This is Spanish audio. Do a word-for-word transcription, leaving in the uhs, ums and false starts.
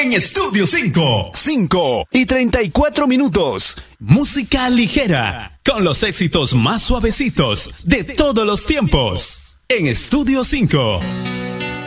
en Estudio cinco. cinco y treinta y cuatro minutos. Música ligera, con los éxitos más suavecitos de todos los tiempos. En Estudio cinco.